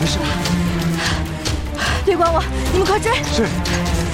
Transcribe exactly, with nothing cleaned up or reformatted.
没事。 别管我，你们快追！ 是。